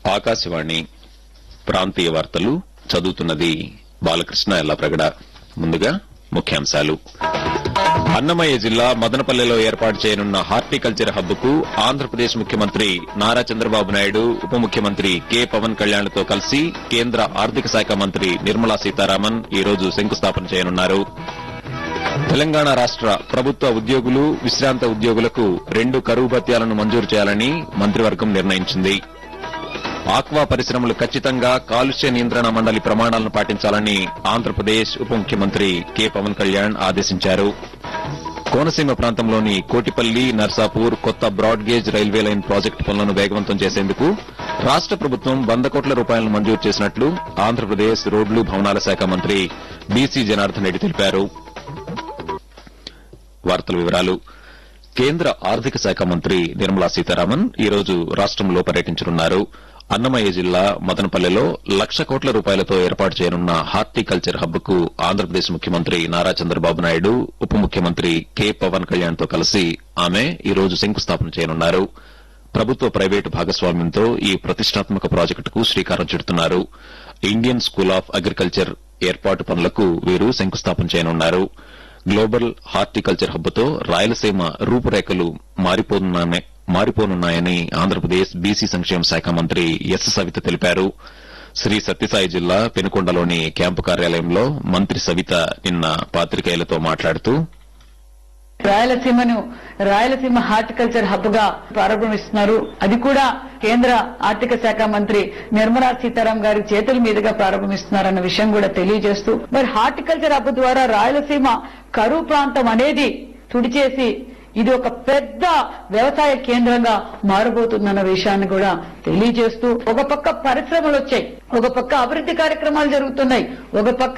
ఆకాశవాణి ప్రాంతీయ వార్తలు చదువుతున్నది బాలకృష్ణ ఎల్లప్రగడ. ముందుగా ముఖ్యాంశాలు. అన్నమయ్య జిల్లా మదనపల్లెలో ఏర్పాటు చేయనున్న హార్టికల్చర్ హబ్కు ఆంధ్రప్రదేశ్ ముఖ్యమంత్రి నారా చంద్రబాబు నాయుడు, ఉప ముఖ్యమంత్రి కె పవన్ కళ్యాణ్లతో కలిసి కేంద్ర ఆర్థిక శాఖ మంత్రి నిర్మలా సీతారామన్ ఈ రోజు శంకుస్థాపన చేయనున్నారు. తెలంగాణ రాష్ట ప్రభుత్వ ఉద్యోగులు, విశ్రాంత ఉద్యోగులకు 2 కరువు భత్యాలను మంజూరు చేయాలని మంత్రివర్గం నిర్ణయించింది. ఆక్వా పరిశ్రమలు ఖచ్చితంగా కాలుష్య నియంత్రణ మండలి ప్రమాణాలను పాటించాలని ఆంధ్రప్రదేశ్ ఉప ముఖ్యమంత్రి కె పవన్ కళ్యాణ్ ఆదేశించారు. కోనసీమ ప్రాంతంలోని కోటిపల్లి, నర్సాపూర్ కొత్త broad gauge railway line project పనులను వేగవంతం చేసేందుకు రాష్ట ప్రభుత్వం 100 కోట్ల రూపాయలను మంజూరు చేసినట్లు ఆంధ్రప్రదేశ్ రోడ్లు, భవనాల శాఖ మంత్రి బీసీ జనార్దన్ రెడ్డి తెలిపారు. కేంద్ర ఆర్థిక శాఖ మంత్రి నిర్మలా సీతారామన్ ఈ రోజు రాష్టంలో పర్యటించనున్నారు. అన్నమయ్య జిల్లా మదనపల్లెలో 1,00,000 కోట్ల రూపాయలతో ఏర్పాటు చేయనున్న హార్టికల్చర్ హబ్కు ఆంధ్రప్రదేశ్ ముఖ్యమంత్రి నారా చంద్రబాబు నాయుడు, ఉప ముఖ్యమంత్రి కె పవన్ కళ్యాణ్తో కలిసి ఆమె ఈ రోజు శంకుస్థాపన చేయనున్నారు. ప్రభుత్వ ప్రైవేటు భాగస్వామ్యంతో ఈ ప్రతిష్టాత్మక ప్రాజెక్టుకు శ్రీకారం చుడుతున్నారు. ఇండియన్ స్కూల్ ఆఫ్ అగ్రికల్చర్ ఏర్పాటు పనులకు వీరు శంకుస్థాపన చేయనున్నారు. గ్లోబల్ హార్టికల్చర్ హబ్తో రాయలసీమ రూపురేఖలు మారిపోనున్నాయని ఆంధ్రప్రదేశ్ బీసీ సంక్షేమ శాఖ మంత్రి ఎస్ సవిత తెలిపారు. శ్రీ సత్యసాయి జిల్లా పెనుకొండలోని క్యాంపు కార్యాలయంలో మంత్రి సవిత నిన్న పాత్రికేయులతో మాట్లాడుతూ, రాయలసీమ హార్టికల్చర్ హబ్ గా ప్రారంభిస్తున్నారు. అది కూడా కేంద్ర ఆర్థిక శాఖ మంత్రి నిర్మలా సీతారాం గారి చేతుల మీదుగా ప్రారంభిస్తున్నారన్న విషయం కూడా తెలియజేస్తూ, మరి హార్టికల్చర్ హబ్ ద్వారా రాయలసీమ కరువు ప్రాంతం అనేది తుడిచేసి ఇది ఒక పెద్ద వ్యవసాయ కేంద్రంగా మారబోతుందన్న విషయాన్ని కూడా తెలియజేస్తూ, ఒక పక్క పరిశ్రమలు వచ్చాయి, ఒక పక్క అభివృద్ది కార్యక్రమాలు జరుగుతున్నాయి, ఒక పక్క